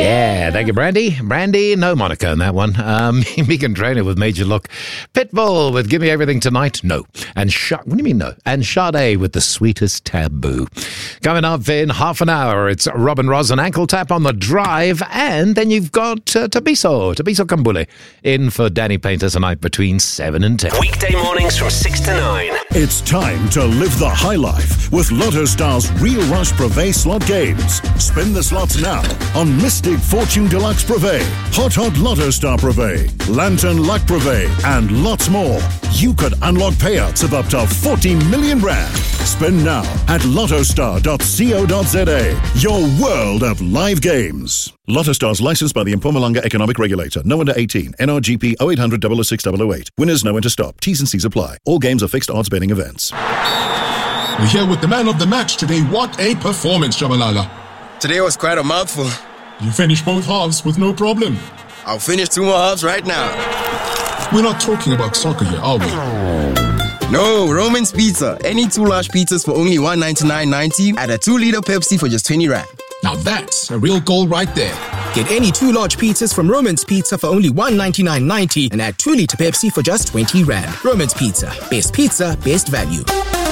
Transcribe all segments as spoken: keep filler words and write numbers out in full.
Yeah, thank you, Brandy. Brandy, no Monica in that one. Um, Megan Trainor with Major Look. Pitbull with Give Me Everything Tonight. No. And Sh- what do you mean no? And Sade with The Sweetest Taboo. Coming up in half an hour, it's Robin Ross and Ankle Tap on the Drive. And then you've got uh, Tabiso, Tabiso Kambule in for Danny Painter tonight between seven and ten. Weekday mornings from six to nine. It's time to live the high life with Lotto Star's Real Rush Privé slot games. Spin the slots now on Mystic Fortune Deluxe Privé, Hot Hot Lotto Star Privé, Lantern Luck Privé, and lots more. You could unlock payouts of up to forty million rand. Spin now at lottostar dot co dot za. Your world of live games. Lotto Stars licensed by the Mpumalanga Economic Regulator. No under eighteen. N R G P oh eight hundred, oh oh six, oh oh eight. Winners know when to stop. T's and C's apply. All games are fixed odds betting events. We're here with the man of the match today. What a performance, Shabalala. Today was quite a mouthful. You finished both halves with no problem. I'll finish two more halves right now. We're not talking about soccer here, are we? No, Roman's Pizza. Any two large pizzas for only one ninety-nine ninety and a two liter Pepsi for just twenty rand. Now that's a real goal right there. Get any two large pizzas from Roman's Pizza for only one ninety-nine ninety and add two liter Pepsi for just twenty rand. Roman's Pizza. Best pizza, best value.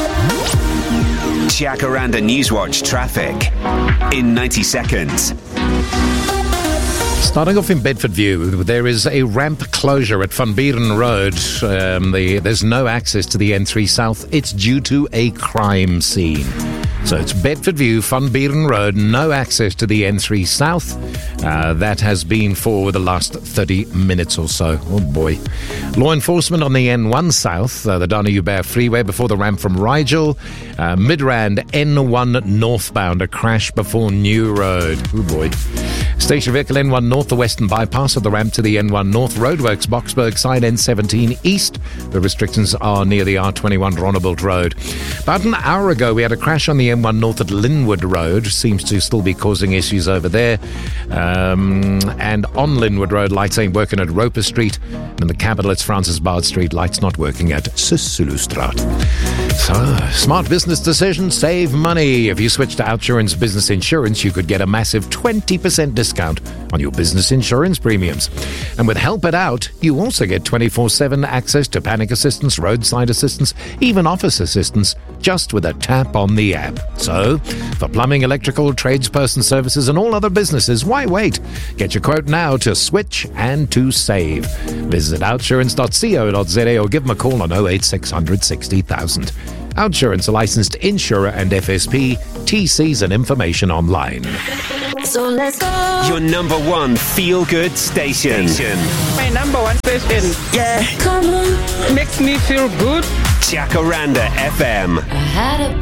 Jacaranda Newswatch traffic in ninety seconds. Starting off in Bedfordview, there is a ramp closure at Van Buren Road. Um, the, there's no access to the N three South. It's due to a crime scene. So it's Bedfordview, Van Buren Road, no access to the N three South. Uh, that has been for the last thirty minutes or so. Oh boy. Law enforcement on the N one South, uh, the Dana-Uber Freeway before the ramp from Rigel. Uh, Midrand N one northbound, a crash before New Road. Oh boy. Station vehicle N one North, the western bypass of the ramp to the N one North. Roadworks, Boxburg side, N seventeen East. The restrictions are near the R twenty-one Ronnebilt Road. About an hour ago, we had a crash on the N one North at Linwood Road. Seems to still be causing issues over there. Um, and on Linwood Road, lights ain't working at Roper Street. And in the capital, it's Francis Bard Street. Lights not working at Sisulustraat. So, smart business decision, save money. If you switch to Outsurance Business Insurance, you could get a massive twenty percent discount on your business insurance premiums. And with Help It Out, you also get twenty-four seven access to panic assistance, roadside assistance, even office assistance, just with a tap on the app. So, for plumbing, electrical, tradesperson services, and all other businesses, why wait? Get your quote now to switch and to save. Visit outsurance dot co dot za or give them a call on oh eight six hundred sixty thousand. Outsurance, a licensed insurer and F S P. T Cs and information online. So let's go. Your number one feel-good station. station. My number one station. Yeah. Come on. Makes me feel good. Jacaranda F M. I had a